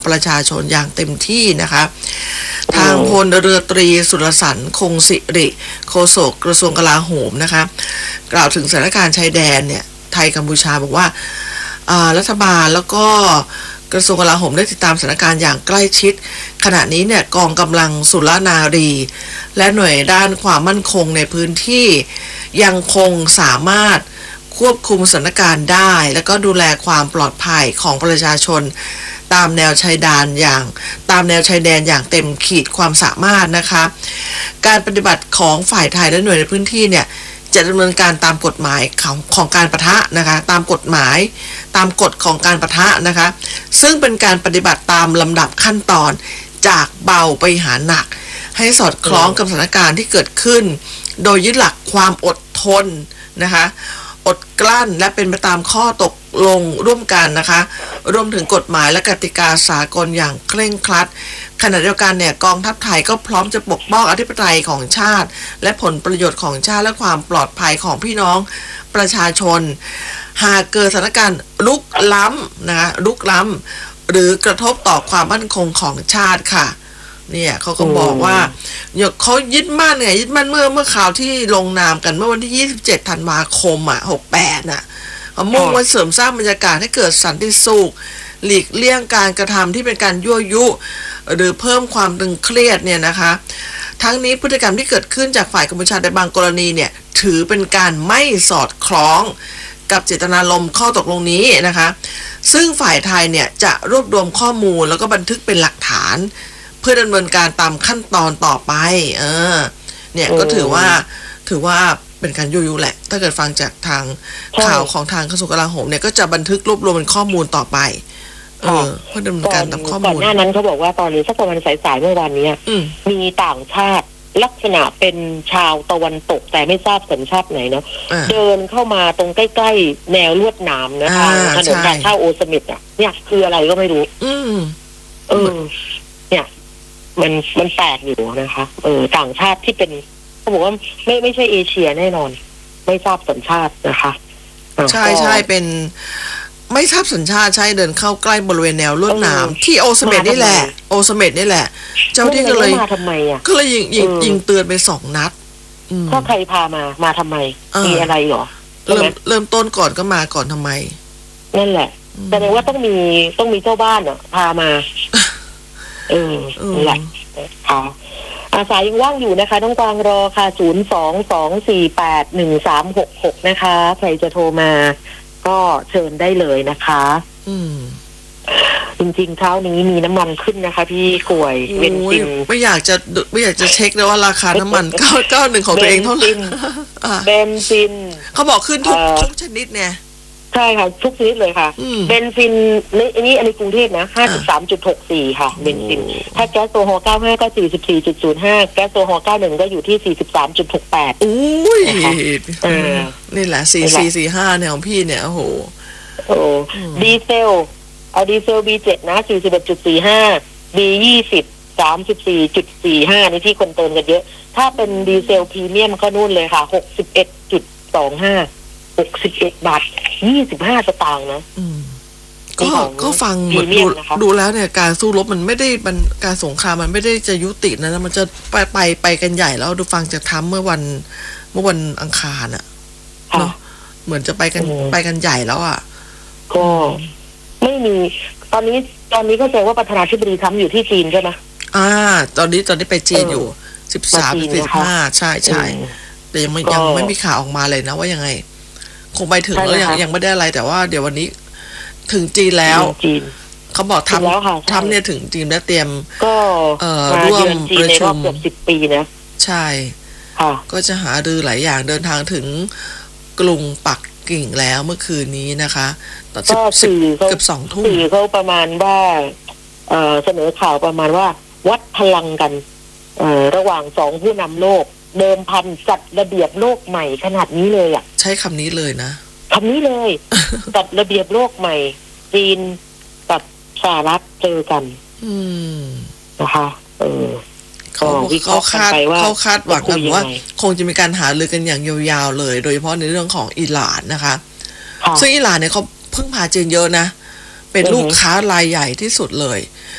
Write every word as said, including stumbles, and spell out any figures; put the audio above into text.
ประชาชนอย่างเต็มที่นะคะทางพลเรือตรีสุรสันต์คงสิริโฆษกกระทรวงกลาโหมนะคะกล่าวถึงสถานการณ์ชายแดนเนี่ยไทยกัมพูชาบอกว่ารัฐบาลแล้วก็กระทรวงกลาโหมได้ติดตามสถานการณ์อย่างใกล้ชิดขณะนี้เนี่ยกองกำลังสุรนารีและหน่วยด้านความมั่นคงในพื้นที่ยังคงสามารถควบคุมสถานการณ์ได้แล้วก็ดูแลความปลอดภัยของประชาชนตามแนวชายแดนอย่างตามแนวชายแดนอย่างเต็มขีดความสามารถนะคะการปฏิบัติของฝ่ายไทยและหน่วยในพื้นที่เนี่ยจะดำเนินการตามกฎหมายของของการปะทะนะคะตามกฎหมายตามกฎของการปะทะนะคะซึ่งเป็นการปฏิบัติตามลำดับขั้นตอนจากเบาไปหาหนักให้สอดคล้องกับสถานการณ์ที่เกิดขึ้นโดยยึดหลักความอดทนนะคะอดกลั้นและเป็นไปตามข้อตกลงร่วมกันนะคะรวมถึงกฎหมายและกติกาสากลอย่างเคร่งครัดขณะเดียวกันเนี่ยกองทัพไทยก็พร้อมจะปกป้องอธิปไตยของชาติและผลประโยชน์ของชาติและความปลอดภัยของพี่น้องประชาชนหากเกิดสถานการณ์รุกล้ำนะคะรุกล้ำหรือกระทบต่อความมั่นคงของชาติค่ะเนี่ยเขาก็บอกว่าเขายึดมั่นไงยึดมั่นเมื่อเมื่อข่าวที่ลงนามกันเมื่อวันที่ยี่สิบเจ็ดธันวาคมอ่ะหกสิบแปดน่ะมุ่งว่าเสริมสร้างบรรยากาศให้เกิดสันติสุขหลีกเลี่ยงการกระทำที่เป็นการยั่วยุหรือเพิ่มความตึงเครียดเนี่ยนะคะทั้งนี้พฤติกรรมที่เกิดขึ้นจากฝ่ายกัมพูชาในบางกรณีเนี่ยถือเป็นการไม่สอดคล้องกับเจตนารมณ์ข้อตกลงนี้นะคะซึ่งฝ่ายไทยเนี่ยจะรวบรวมข้อมูลแล้วก็บันทึกเป็นหลักฐานเพื่อดำเนินการตามขั้นตอนต่อไปเออเนี่ยก็ถือว่าถือว่าเป็นการยุยยุแหละถ้าเกิดฟังจากทางข่าวของทางกระทรวงกลาโหมเนี่ยก็จะบันทึกรวบรวมเป็นข้อมูลต่อไปเออเพื่อดำเนินการตามข้อมูลก่อนหน้านั้นเขาบอกว่าตอนนี้สักประมาณสายๆเมื่อวานนี้มีต่างชาติลักษณะเป็นชาวตะวันตกแต่ไม่ทราบสัญชาติไหนเนาะเดินเข้ามาตรงใกล้ๆแนวลวดหนามนะทางถนนทางเข้าโอสมิธอ่ะเนี่ยคืออะไรก็ไม่รู้อืมเออเนี่ยมันมันแปลกอยู่นะคะเออต่างชาติที่เป็นเขาบอกว่าไม่ไม่ใช่เอเชียแน่นอนไม่ทราบสัญชาตินะคะใช่ใช่เป็นไม่ทราบสัญชาติใช่เดินเข้าใกล้บริเวณแนวลวดหนามที่โอสเมธนี่แหละโอสเมธนี่แหละเจ้าที่ก็เลยมาทำไมอ่ะก็เลยยิงยิงยิงเตือนไปสองนัดถ้าใครพามามาทำไมมีอะไรหรอเริ่มเริ่มต้นก่อนก็มาก่อนทำไมนั่นแหละแสดงว่าต้องมีต้องมีเจ้าบ้านอ่ะพามาเออนั่นแหละค่ะอาสายยังว่างอยู่นะคะต้องกวางรอค่ะศูนย์สองสองสี่แปดหนึ่งสามหกหกนะคะใครจะโทรมาก็เชิญได้เลยนะคะอืมจริงๆเช้านี้มีน้ำมันขึ้นนะคะพี่กล้วยเบนซินไม่อยากจะไม่อยากจะเช็คเลยว่าราคาน้ำมันเก้าเก้าหนึ่งของตัวเองเท่าไหร่เบนซินเขาบอกขึ้นทุกทุกชนิดเนี่ยใช่ค่ะทุกชนิดเลยค่ะเบนซินนี่อันนี้อันนี้กรุงเทพนะ ห้าสิบสามจุดหกสี่ ค่ะเบนซินถ้าแก๊สโซฮอล์เก้าสิบห้าก็ สี่สิบสี่จุดศูนย์ห้า แก๊สโซฮอล์เก้าสิบเอ็ดก็อยู่ที่ สี่สิบสามจุดหกแปดอุ้ยเออนี่แหละสี่สิบสี่ สี่สิบห้าเนี่ยของพี่เนี่ยโอ้โหโอ้ดีเซลเอาดีเซล บี เจ็ด นะ สี่สิบเอ็ดจุดสี่ห้า บี ยี่สิบ สามสิบสี่จุดสี่ห้า นี่ที่คนเติมกันเยอะถ้าเป็นดีเซลพรีเมียมก็นู่นเลยค่ะ หกสิบเอ็ดจุดสองห้าหกสิบเอ็ดบาทยี่สิบห้าสตางค์นะก็ก็ฟังดูดูแล้วเนี่ยการสู้รบมันไม่ได้มันการสงครามมันไม่ได้จะยุตินะนะมันจะไปไปไปกันใหญ่แล้วดูฟังจากทำเมื่อวันเมื่อวันอังคารอ่ะเนาะเหมือนจะไปกันไปกันใหญ่แล้วอ่ะก็ไม่มีตอนนี้ตอนนี้ก็แสดงว่าประธานาธิบดีทำอยู่ที่จีนใช่ไหมอ่าตอนนี้ตอนนี้ไปจีนอยู่สิบสามสิบห้าใช่ใช่แต่ยังไม่ยังไม่มีข่าวออกมาเลยนะว่ายังไงคงไปถึงแล้วยังยังไม่ได้อะไรแต่ว่าเดี๋ยววันนี้ถึงจีนแล้วเขาบอกทำทำเนี่ยถึงจีนแล้วเตรียมก็ร่วมประชุมเกือบสิบปีนะใช่ก็จะหารือหลายอย่างเดินทางถึงกรุงปักกิ่งแล้วเมื่อคืนนี้นะคะตอนสิบเกือบสองทุ่มสื่อเขาประมาณว่าเสนอข่าวประมาณว่าวัดพลังกันระหว่างสองผู้นำโลกเดิมพันจัดระเบียบโลกใหม่ขนาดนี้เลยอ่ะใช้คำนี้เลยนะคำนี้เลย จัดระเบียบโลกใหม่จีนกับสหรัฐเจอกันอืมนะคะเออเขาเขาคาดเขาคาดหวังกันว่าคงจะมีการหารือกันอย่างยาวๆเลยโดยเฉพาะในเรื่องของอิหร่านนะคะซึ่งอิหร่านเนี่ยเขาเพิ่งพาจีนเยอะนะเป็นลูกค้ารายใหญ่ที่สุดเลย